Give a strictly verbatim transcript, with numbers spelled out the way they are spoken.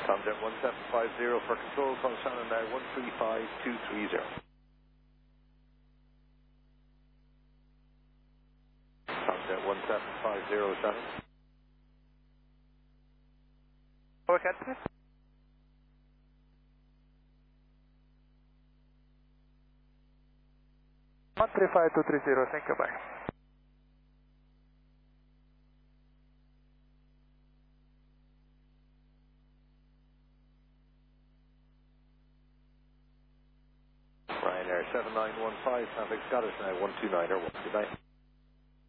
Tomjet one seven five zero for control, call Shannon now one three five two three zero. Tomjet one seven five zero, Shannon. Overhead, please. one three five two three zero, thank you, bye. Ryanair seven nine one five, traffic Scottish now one two nine or one two nine.